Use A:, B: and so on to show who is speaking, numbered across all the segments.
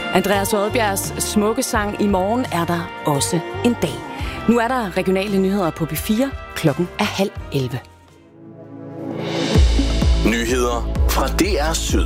A: Andreas Oddbjergs smukke sang "I morgen er der også en dag". Nu er der regionale nyheder på P4. Klokken er 10:30.
B: Nyheder fra DR Syd.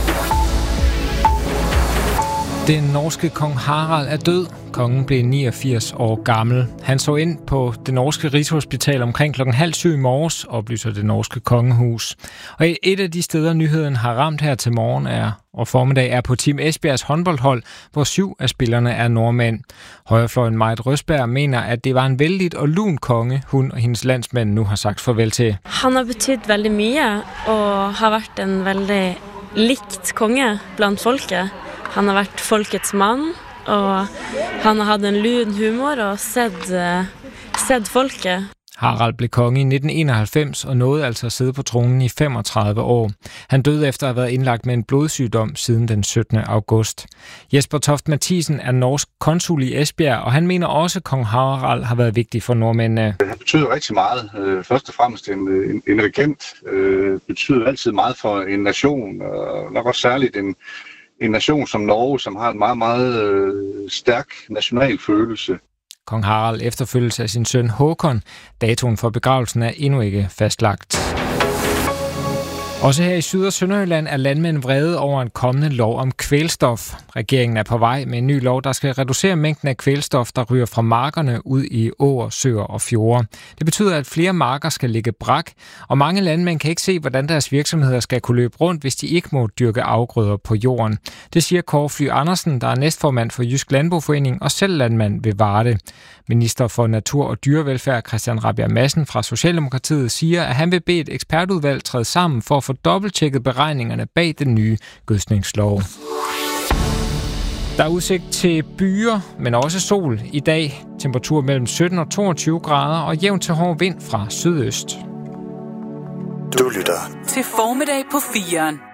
C: Den norske kong Harald er død. Kongen blev 89 år gammel. Han så ind på det norske Rigshospital omkring klokken 6:30 i morges, oplyser det norske kongehus. Og et af de steder, nyheden har ramt her til morgen og formiddag er på Team Esbjergs håndboldhold, hvor 7 af spillerne er nordmænd. Højrefløjen Majt Røsberg mener, at det var en vældig og lun konge, hun og hendes landsmænd nu har sagt farvel til.
D: Han har betydet veldig mye og har været en veldig likt konge blandt folket. Han har været folkets mand, og han har haft en lun humor og set folket.
C: Harald blev konge i 1991 og nåede altså at sidde på tronen i 35 år. Han døde efter at have været indlagt med en blodsygdom siden den 17. august. Jesper Toft Mathisen er norsk konsul i Esbjerg, og han mener også, at kong Harald har været vigtig for nordmændene.
E: Han betyder rigtig meget. Først og fremmest en regent betyder altid meget for en nation, og nok også særligt en nation som Norge, som har en meget, meget stærk national følelse.
C: Kong Harald efterfølges af sin søn Håkon. Datoen for begravelsen er endnu ikke fastlagt. Også her i Syd- og Sønderjylland er landmænd vrede over en kommende lov om kvælstof. Regeringen er på vej med en ny lov, der skal reducere mængden af kvælstof, der ryger fra markerne ud i åer, søer og fjorde. Det betyder, at flere marker skal ligge brak, og mange landmænd kan ikke se, hvordan deres virksomheder skal kunne løbe rundt, hvis de ikke må dyrke afgrøder på jorden. Det siger Kåre Fly Andersen, der er næstformand for Jysk Landboforening og selv landmand ved Varde. Minister for Natur- og Dyrevelfærd Christian Rabjerg Madsen fra Socialdemokratiet siger, at han vil bede et ekspertudvalg træde sammen for at få dobbelttjekket beregningerne bag den nye gødskningslov. Der er udsigt til byer, men også sol i dag. Temperatur mellem 17 og 22 grader og jævn til hård vind fra sydøst.
B: Du lytter
F: til Formiddag på 4'eren.